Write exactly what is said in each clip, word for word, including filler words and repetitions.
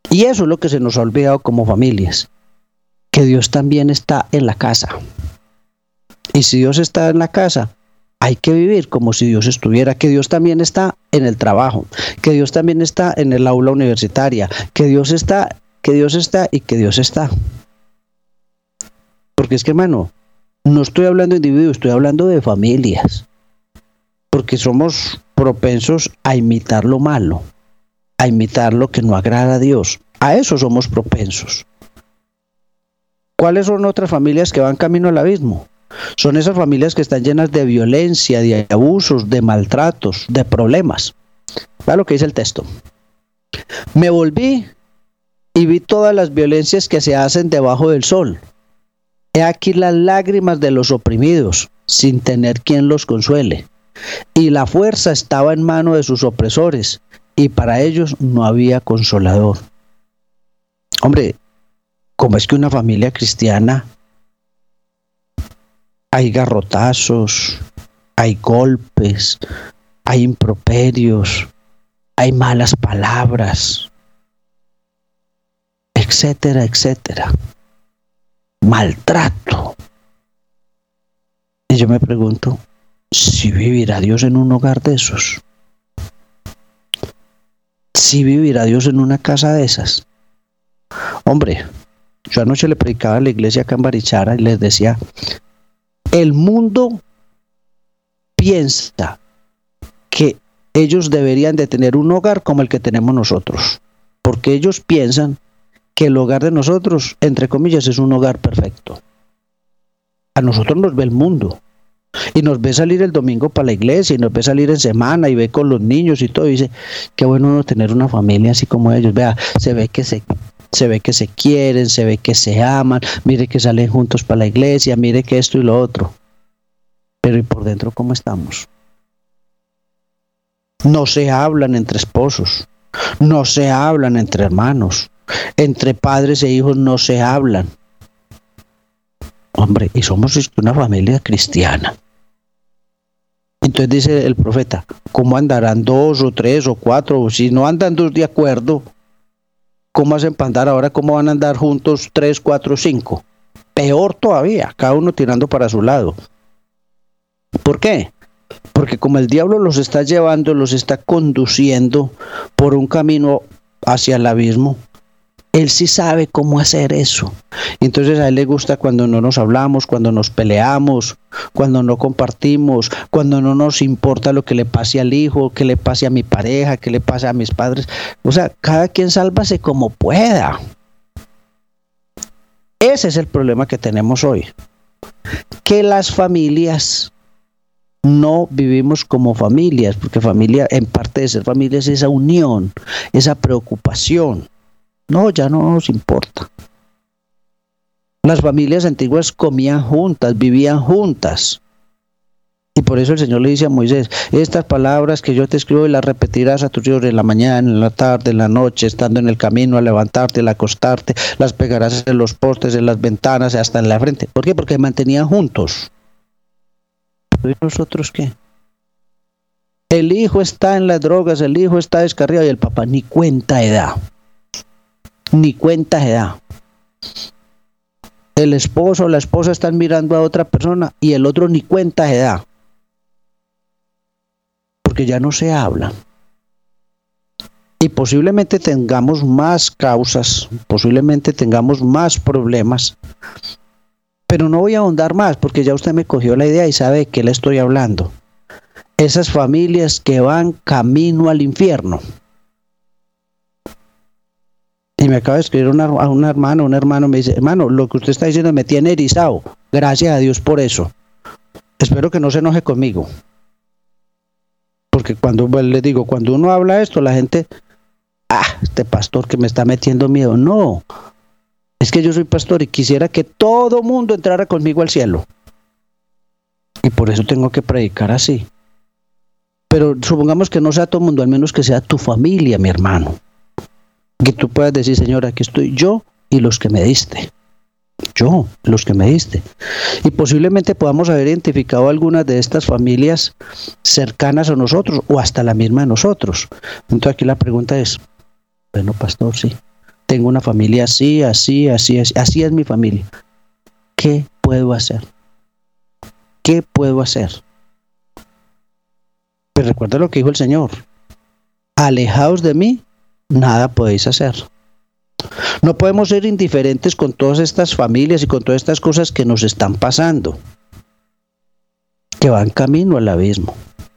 Y eso es lo que se nos ha olvidado como familias, que Dios también está en la casa. Y si Dios está en la casa, hay que vivir como si Dios estuviera, que Dios también está en el trabajo, que Dios también está en el aula universitaria, que Dios está, que Dios está y que Dios está. Porque es que, hermano, no estoy hablando de individuos, estoy hablando de familias. Porque somos propensos a imitar lo malo, a imitar lo que no agrada a Dios. A eso somos propensos. ¿Cuáles son otras familias que van camino al abismo? Son esas familias que están llenas de violencia, de abusos, de maltratos, de problemas. Vea lo que dice el texto. Me volví y vi todas las violencias que se hacen debajo del sol. He aquí las lágrimas de los oprimidos, sin tener quien los consuele. Y la fuerza estaba en mano de sus opresores, y para ellos no había consolador. Hombre, ¿cómo es que una familia cristiana hay garrotazos, hay golpes, hay improperios, hay malas palabras, etcétera, etcétera? Maltrato. Y yo me pregunto, ¿si vivirá Dios en un hogar de esos? ¿Si vivirá Dios en una casa de esas? Hombre, yo anoche le predicaba a la iglesia acá en Barichara y les decía, el mundo piensa que ellos deberían de tener un hogar como el que tenemos nosotros, porque ellos piensan que el hogar de nosotros, entre comillas, es un hogar perfecto. A nosotros nos ve el mundo y nos ve salir el domingo para la iglesia y nos ve salir en semana y ve con los niños y todo y dice, qué bueno no tener una familia así como ellos. Vea, se ve que se se ve que se quieren, se ve que se aman, mire que salen juntos para la iglesia, mire que esto y lo otro. Pero ¿y por dentro cómo estamos? No se hablan entre esposos, no se hablan entre hermanos, entre padres e hijos no se hablan. Hombre, y somos una familia cristiana. Entonces dice el profeta, ¿cómo andarán dos o tres o cuatro? Si no andan dos de acuerdo, ¿cómo hacen para andar ahora? ¿Cómo van a andar juntos tres, cuatro, cinco? Peor todavía, cada uno tirando para su lado. ¿Por qué? Porque como el diablo los está llevando, los está conduciendo por un camino hacia el abismo, él sí sabe cómo hacer eso. Entonces a él le gusta cuando no nos hablamos, cuando nos peleamos, cuando no compartimos, cuando no nos importa lo que le pase al hijo, que le pase a mi pareja, que le pase a mis padres. O sea, cada quien sálvase como pueda. Ese es el problema que tenemos hoy. Que las familias no vivimos como familias, porque familia, en parte de ser familia es esa unión, esa preocupación. No, ya no nos importa. Las familias antiguas comían juntas, vivían juntas. Y por eso el Señor le dice a Moisés, estas palabras que yo te escribo y las repetirás a tus hijos en la mañana, en la tarde, en la noche, estando en el camino, al levantarte, al acostarte, las pegarás en los postes, en las ventanas, hasta en la frente. ¿Por qué? Porque se mantenían juntos. ¿Y nosotros qué? El hijo está en las drogas, el hijo está descarriado y el papá ni cuenta de da. Ni cuenta se da. El esposo o la esposa están mirando a otra persona y el otro ni cuenta se da. Porque ya no se habla. Y posiblemente tengamos más causas, posiblemente tengamos más problemas. Pero no voy a ahondar más porque ya usted me cogió la idea y sabe de qué le estoy hablando. Esas familias que van camino al infierno. Y me acaba de escribir una, a una hermana, un hermano me dice, hermano, lo que usted está diciendo me tiene erizado. Gracias a Dios por eso. Espero que no se enoje conmigo. Porque cuando pues, le digo, cuando uno habla esto, la gente, ah, este pastor que me está metiendo miedo. No, es que yo soy pastor y quisiera que todo mundo entrara conmigo al cielo. Y por eso tengo que predicar así. Pero supongamos que no sea todo mundo, al menos que sea tu familia, mi hermano. Que tú puedas decir, Señor, aquí estoy yo y los que me diste. Yo, los que me diste. Y posiblemente podamos haber identificado algunas de estas familias cercanas a nosotros o hasta la misma de nosotros. Entonces aquí la pregunta es, bueno, pastor, sí, tengo una familia así, así, así, así, así es mi familia. ¿Qué puedo hacer? ¿Qué puedo hacer? Pero recuerda lo que dijo el Señor. Alejaos de mí, nada podéis hacer. No podemos ser indiferentes con todas estas familias y con todas estas cosas que nos están pasando, que van camino al abismo,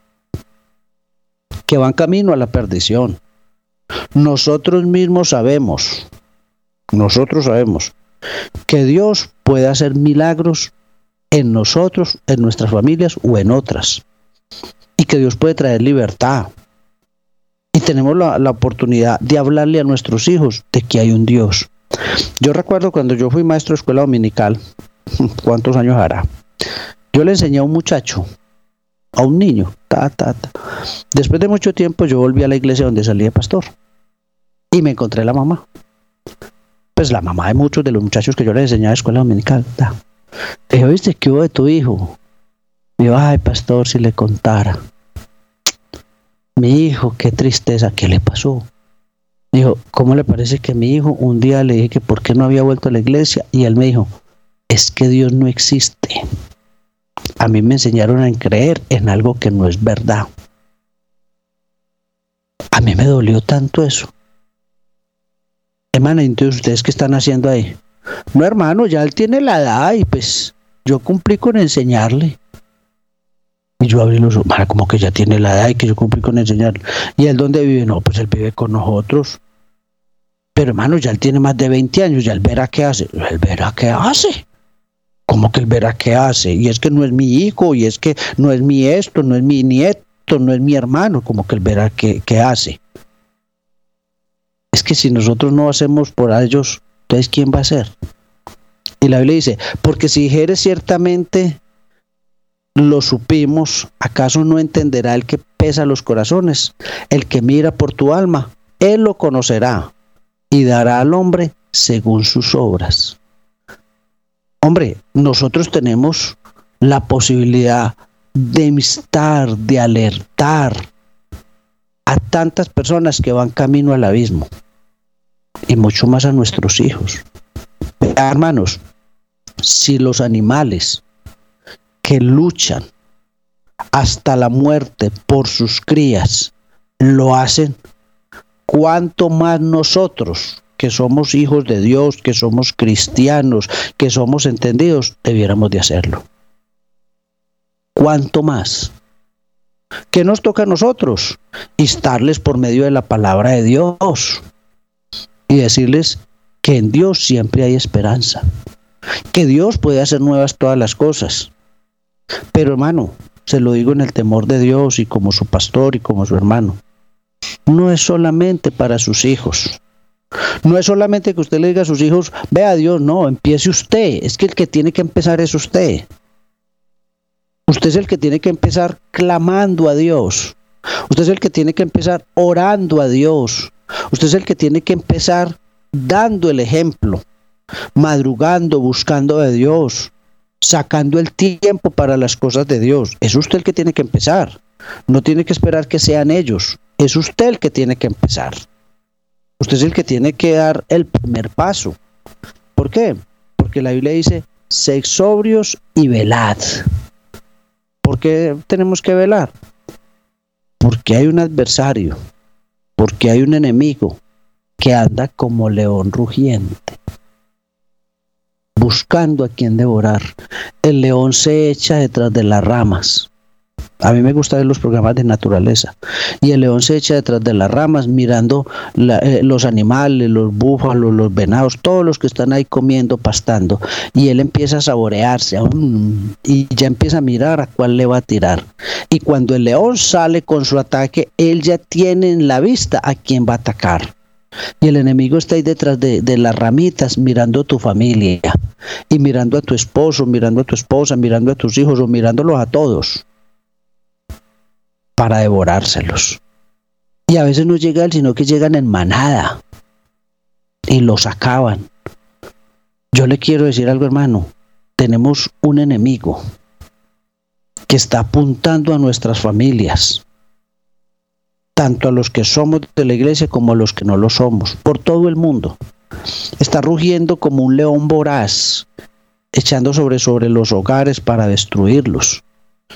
que van camino a la perdición. Nosotros mismos sabemos, nosotros sabemos que Dios puede hacer milagros en nosotros, en nuestras familias o en otras, y que Dios puede traer libertad. Y tenemos la, la oportunidad de hablarle a nuestros hijos de que hay un Dios. Yo recuerdo cuando yo fui maestro de escuela dominical, ¿cuántos años hará? Yo le enseñé a un muchacho, a un niño, ta, ta, ta. Después de mucho tiempo yo volví a la iglesia donde salía pastor y me encontré la mamá. Pues la mamá de muchos de los muchachos que yo le enseñaba a escuela dominical. Ta. Le dije, ¿viste qué hubo de tu hijo? Me dijo, ay, pastor, si le contara. Mi hijo, qué tristeza, ¿qué le pasó? Dijo, ¿cómo le parece que mi hijo un día le dije que por qué no había vuelto a la iglesia? Y él me dijo, es que Dios no existe. A mí me enseñaron a creer en algo que no es verdad. A mí me dolió tanto eso. Hermana, entonces, ¿ustedes qué están haciendo ahí? No, hermano, ya él tiene la edad y pues yo cumplí con enseñarle. Y yo abrí los ojos, como que ya tiene la edad y que yo cumplí con enseñarle. ¿Y él dónde vive? No, pues él vive con nosotros. Pero hermano, ya él tiene más de veinte años, ya él verá qué hace. Él verá qué hace. ¿Cómo que él verá qué hace? Y es que no es mi hijo, y es que no es mi esto, no es mi nieto, no es mi hermano. ¿Cómo que él verá qué, qué hace? Es que si nosotros no hacemos por ellos, entonces ¿quién va a hacer? Y la Biblia dice, porque si dijeres ciertamente lo supimos, ¿acaso no entenderá el que pesa los corazones? El que mira por tu alma, él lo conocerá y dará al hombre según sus obras. Hombre, nosotros tenemos la posibilidad de instar, de alertar a tantas personas que van camino al abismo y mucho más a nuestros hijos. Hermanos, si los animales que luchan hasta la muerte por sus crías lo hacen, ¿cuánto más nosotros, que somos hijos de Dios, que somos cristianos, que somos entendidos, debiéramos de hacerlo? ¿Cuánto más? ¿Qué nos toca a nosotros? Instarles por medio de la palabra de Dios y decirles que en Dios siempre hay esperanza, que Dios puede hacer nuevas todas las cosas. Pero hermano, se lo digo en el temor de Dios y como su pastor y como su hermano, no es solamente para sus hijos. No es solamente que usted le diga a sus hijos, vea a Dios, no, empiece usted. Es que el que tiene que empezar es usted. Usted es el que tiene que empezar clamando a Dios. Usted es el que tiene que empezar orando a Dios. Usted es el que tiene que empezar dando el ejemplo, madrugando, buscando a Dios, sacando el tiempo para las cosas de Dios. Es usted el que tiene que empezar. No tiene que esperar que sean ellos. Es usted el que tiene que empezar. Usted es el que tiene que dar el primer paso. ¿Por qué? Porque la Biblia dice, sed sobrios y velad. ¿Por qué tenemos que velar? Porque hay un adversario, porque hay un enemigo que anda como león rugiente, buscando a quien devorar. El león se echa detrás de las ramas. A mí me gusta ver los programas de naturaleza. Y el león se echa detrás de las ramas mirando la, eh, los animales, los búfalos, los venados, todos los que están ahí comiendo, pastando. Y él empieza a saborearse um, y ya empieza a mirar a cuál le va a tirar. Y cuando el león sale con su ataque, él ya tiene en la vista a quién va a atacar. Y el enemigo está ahí detrás de, de las ramitas mirando a tu familia y mirando a tu esposo, mirando a tu esposa, mirando a tus hijos o mirándolos a todos para devorárselos. Y a veces no llegan, sino que llegan en manada y los acaban. Yo le quiero decir algo, hermano. Tenemos un enemigo que está apuntando a nuestras familias, tanto a los que somos de la iglesia como a los que no lo somos, por todo el mundo. está rugiendo como un león voraz, echando sobre, sobre los hogares para destruirlos.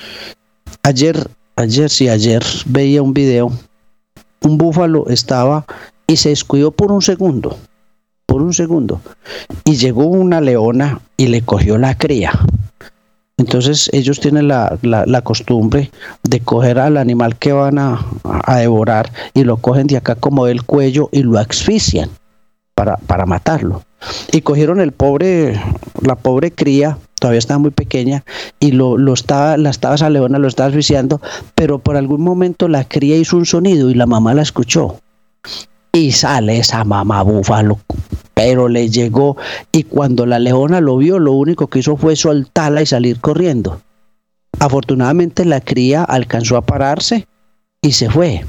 Ayer, ayer, sí, ayer veía un video, un búfalo estaba y se descuidó por un segundo, por un segundo, y llegó una leona y le cogió la cría. Entonces ellos tienen la, la, la costumbre de coger al animal que van a, a devorar y lo cogen de acá como del cuello y lo asfixian para, para matarlo. Y cogieron el pobre, la pobre cría, todavía estaba muy pequeña, y lo, lo estaba, la estaba esa leona, lo estaba asfixiando, pero por algún momento la cría hizo un sonido y la mamá la escuchó. Y sale esa mamá búfalo, pero le llegó, y cuando la leona lo vio, lo único que hizo fue soltarla y salir corriendo. Afortunadamente la cría alcanzó a pararse y se fue.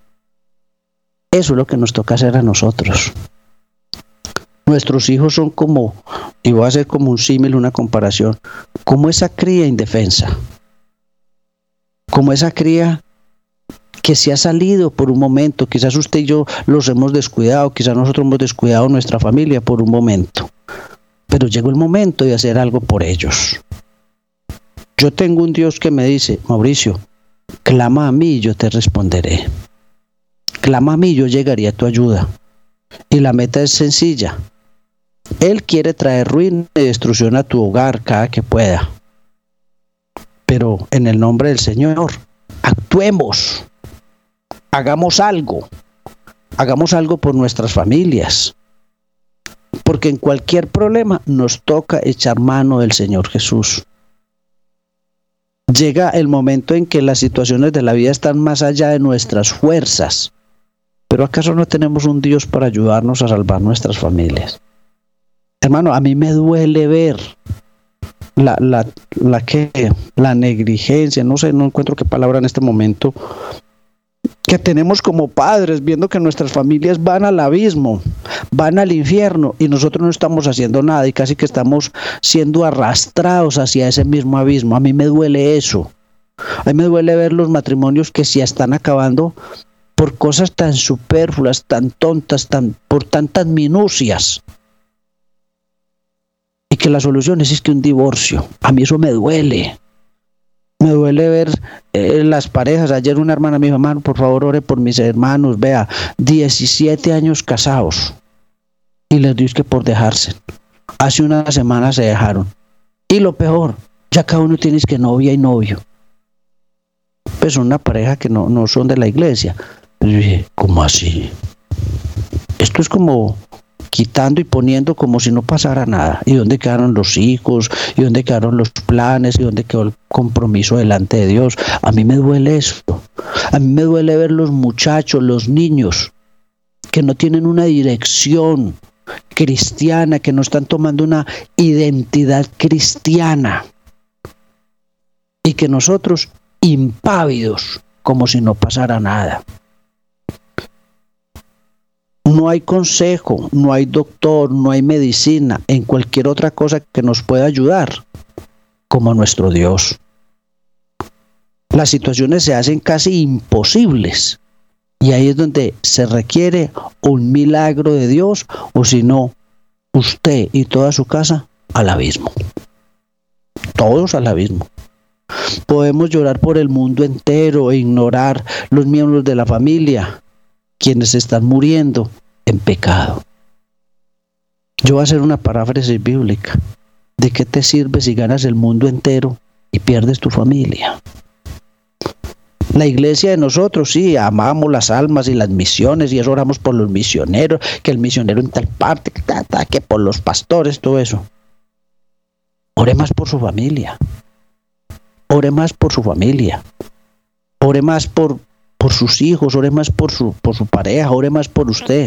Eso es lo que nos toca hacer a nosotros. Nuestros hijos son como, y voy a hacer como un símil, una comparación, como esa cría indefensa, como esa cría que se ha salido por un momento. Quizás usted y yo los hemos descuidado, quizás nosotros hemos descuidado a nuestra familia por un momento, pero llegó el momento de hacer algo por ellos. Yo tengo un Dios que me dice: Mauricio, clama a mí y yo te responderé. Clama a mí y yo llegaré a tu ayuda. Y la meta es sencilla. Él quiere traer ruina y destrucción a tu hogar cada que pueda. Pero en el nombre del Señor, actuemos. Hagamos algo, hagamos algo por nuestras familias, porque en cualquier problema nos toca echar mano del Señor Jesús. Llega el momento en que las situaciones de la vida están más allá de nuestras fuerzas, pero ¿acaso no tenemos un Dios para ayudarnos a salvar nuestras familias? Hermano, a mí me duele ver la, la, la, que, la negligencia, no sé, no encuentro qué palabra en este momento, que tenemos como padres, viendo que nuestras familias van al abismo, van al infierno, y nosotros no estamos haciendo nada y casi que estamos siendo arrastrados hacia ese mismo abismo. A mí me duele eso. A mí me duele ver los matrimonios que se están acabando por cosas tan superfluas, tan tontas, tan, por tantas minucias, y que la solución es, es que un divorcio. A mí eso me duele. Me duele ver eh, las parejas. Ayer una hermana me dijo: hermano, por favor, ore por mis hermanos. Vea, diecisiete años casados y les digo que por dejarse. Hace una semana se dejaron. Y lo peor, ya cada uno tiene que novia y novio. Pues son una pareja que no, no son de la iglesia. Pero yo dije: ¿cómo así? Esto es como quitando y poniendo como si no pasara nada. ¿Y dónde quedaron los hijos? ¿Y dónde quedaron los planes? ¿Y dónde quedó el compromiso delante de Dios? A mí me duele esto. A mí me duele ver los muchachos, los niños, que no tienen una dirección cristiana, que no están tomando una identidad cristiana, y que nosotros, impávidos, como si no pasara nada. No hay consejo, no hay doctor, no hay medicina, en cualquier otra cosa que nos pueda ayudar, como nuestro Dios. Las situaciones se hacen casi imposibles, y ahí es donde se requiere un milagro de Dios, o si no, usted y toda su casa al abismo. Todos al abismo. Podemos llorar por el mundo entero e ignorar los miembros de la familia, quienes están muriendo en pecado. Yo voy a hacer una paráfrasis bíblica. ¿De qué te sirve si ganas el mundo entero y pierdes tu familia? La iglesia de nosotros, sí, amamos las almas y las misiones, y eso oramos por los misioneros, que el misionero en tal parte, que, ta, ta, que por los pastores, todo eso. Ore más por su familia. Ore más por su familia. Ore más por por sus hijos, ore más por su, por su pareja, ore más por usted.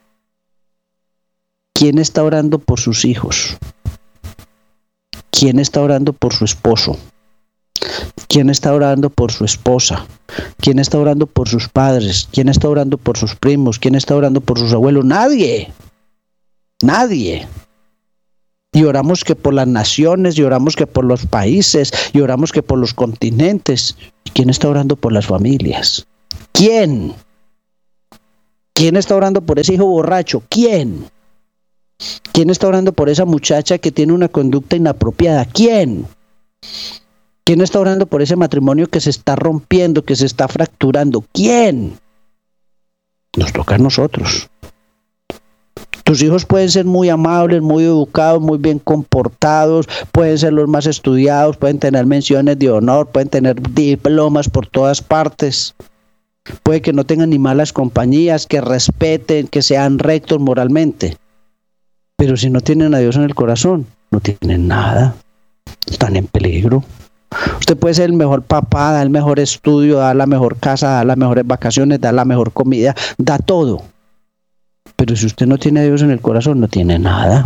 ¿Quién está orando por sus hijos? ¿Quién está orando por su esposo? ¿Quién está orando por su esposa? ¿Quién está orando por sus padres? ¿Quién está orando por sus primos? ¿Quién está orando por sus abuelos? Nadie. Nadie. Y oramos que por las naciones, y oramos que por los países, y oramos que por los continentes. ¿Quién está orando por las familias? ¿Quién? ¿Quién está orando por ese hijo borracho? ¿Quién? ¿Quién está orando por esa muchacha que tiene una conducta inapropiada? ¿Quién? ¿Quién está orando por ese matrimonio que se está rompiendo, que se está fracturando? ¿Quién? Nos toca a nosotros. Tus hijos pueden ser muy amables, muy educados, muy bien comportados, pueden ser los más estudiados, pueden tener menciones de honor, pueden tener diplomas por todas partes. Puede que no tengan ni malas compañías, que respeten, que sean rectos moralmente. Pero si no tienen a Dios en el corazón, no tienen nada. Están en peligro. Usted puede ser el mejor papá, dar el mejor estudio, dar la mejor casa, dar las mejores vacaciones, dar la mejor comida, da todo. Pero si usted no tiene a Dios en el corazón, no tiene nada.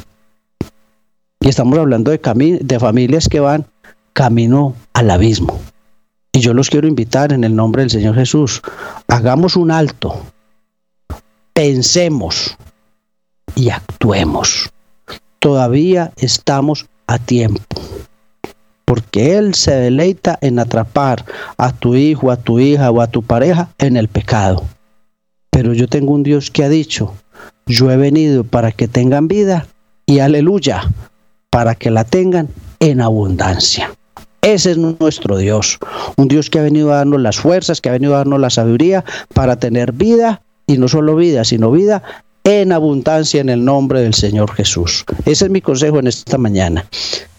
Y estamos hablando de, cami- de familias que van camino al abismo. Y yo los quiero invitar en el nombre del Señor Jesús. Hagamos un alto. Pensemos y actuemos. Todavía estamos a tiempo. Porque Él se deleita en atrapar a tu hijo, a tu hija o a tu pareja en el pecado. Pero yo tengo un Dios que ha dicho, yo he venido para que tengan vida y aleluya, para que la tengan en abundancia. Ese es nuestro Dios, un Dios que ha venido a darnos las fuerzas, que ha venido a darnos la sabiduría para tener vida, y no solo vida, sino vida en abundancia en el nombre del Señor Jesús. Ese es mi consejo en esta mañana.